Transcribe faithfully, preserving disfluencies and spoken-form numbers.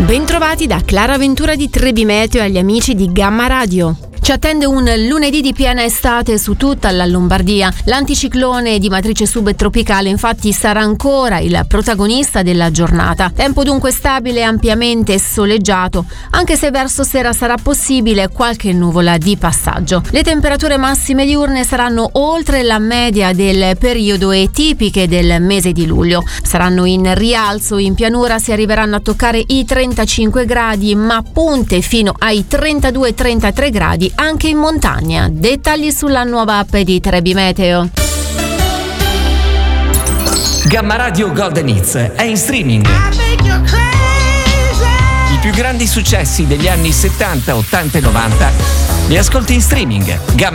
Bentrovati da Clara Ventura di Trebi Meteo e agli amici di Gamma Radio. Ci attende un lunedì di piena estate su tutta la Lombardia. L'anticiclone di matrice subtropicale infatti sarà ancora il protagonista della giornata. Tempo dunque stabile e ampiamente soleggiato, anche se verso sera sarà possibile qualche nuvola di passaggio. Le temperature massime diurne saranno oltre la media del periodo e tipiche del mese di luglio. Saranno in rialzo, in pianura si arriveranno a toccare i trentacinque gradi, ma punte fino ai trentadue trentatré gradi anche in montagna. Dettagli sulla nuova app di Trebi Meteo. Gamma Radio Golden Hits è in streaming. I più grandi successi degli anni settanta, ottanta e novanta li ascolti in streaming. Gamma